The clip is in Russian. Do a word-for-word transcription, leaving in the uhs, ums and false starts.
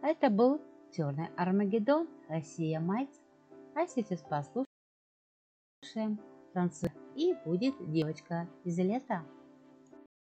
А это был Черный Армагеддон, Россия мать. А сейчас послушаем танцуем. И будет девочка из лета.